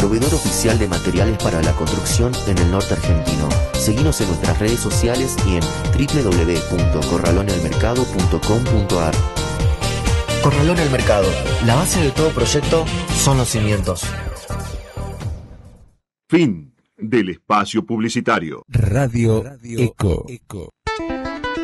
proveedor oficial de materiales para la construcción en el norte argentino. Seguinos en nuestras redes sociales y en www.corralonelmercado.com.ar. Corralón El Mercado. La base de todo proyecto son los cimientos. Fin del espacio publicitario. Radio Eco.